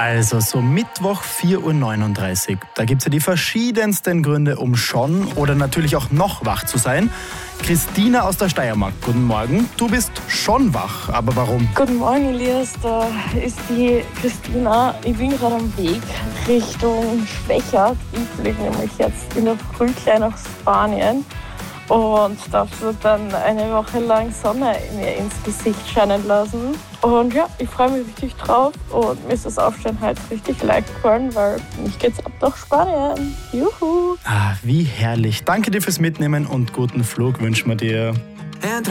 Also so Mittwoch 4:39 Uhr. Da gibt es ja die verschiedensten Gründe, um schon oder natürlich auch noch wach zu sein. Christina aus der Steiermark, guten Morgen. Du bist schon wach, aber warum? Guten Morgen, Elias. Da ist die Christina. Ich bin gerade am Weg Richtung Schwächert. Ich fliege nämlich jetzt in der Früh gleich nach Spanien und darf so dann eine Woche lang Sonne mir ins Gesicht scheinen lassen. Und ja, ich freue mich richtig drauf und mir ist das Aufstehen halt richtig leicht gefallen, weil mich geht's ab nach Spanien. Juhu! Ah, wie herrlich. Danke dir fürs Mitnehmen und guten Flug wünschen wir dir.